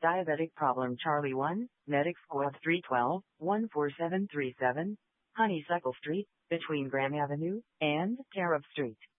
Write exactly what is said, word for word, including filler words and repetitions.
Diabetic Problem Charlie one, Medic Squad three twelve, one four seven three seven, Honeysuckle Street, between Graham Avenue and Carob Street.